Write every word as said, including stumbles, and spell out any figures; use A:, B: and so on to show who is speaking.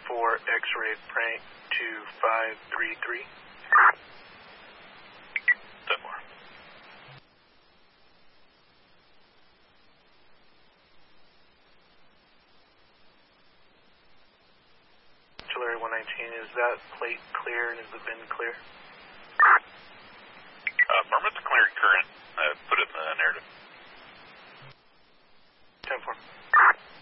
A: four X-ray prank two five three three. ten more. Artillery one nineteen, is that plate clear and is the bin clear?